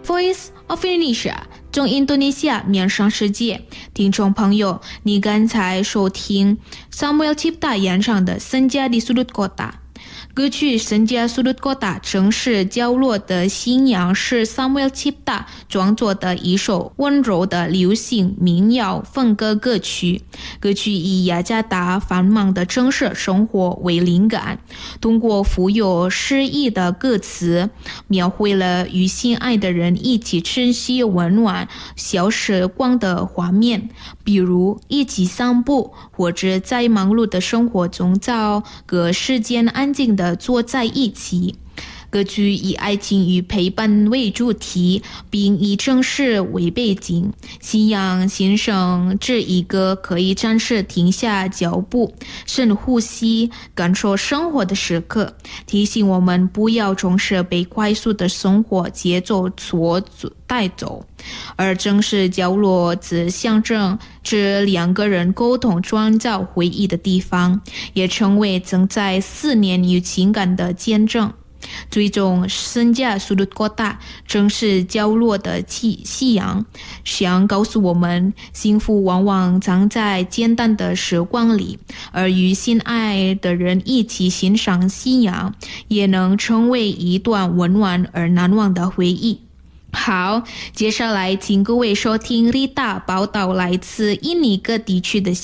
Voice of Indonesia 中印度尼西亚面上世界。听众朋友，你刚才收听 Samuel Cipta 演唱的《Senja di Sudut Kota》。歌曲《Senja Sudut Kota》城市角落的信仰是 Samuel Cipta 创作的一首温柔的流行民谣风格歌曲。歌曲以雅加达繁忙的城市生活为灵感，通过富有诗意的歌词，描绘了与心爱的人一起珍惜温暖小时光的画面，比如一起散步，或者在忙碌的生活中找个时间安静地坐在一起。歌曲以爱情与陪伴为主题，并以城市为背景，信仰先生这一个可以暂时停下脚步，深呼吸，感受生活的时刻，提醒我们不要总是被快速的生活节奏所带走。而城市角落则象征着两个人沟通创造回忆的地方，也成为正在思念与情感的见证。最终Senja Sudut Kota 城市角落的夕阳想告诉我们，幸福往往藏在简单的时光里，而与心爱的人一起欣赏夕阳，也能成为一段温暖而难忘的回忆。好，接下来请各位收听 Rita 报道来自印尼各地区的